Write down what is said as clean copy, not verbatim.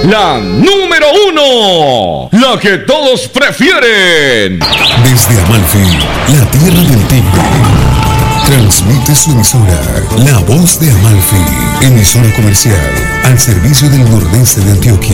La número 1, la que todos prefieren. Desde Amalfi, la tierra del tigre, transmite su emisora, La Voz de Amalfi, emisora comercial al servicio del nordeste de Antioquia.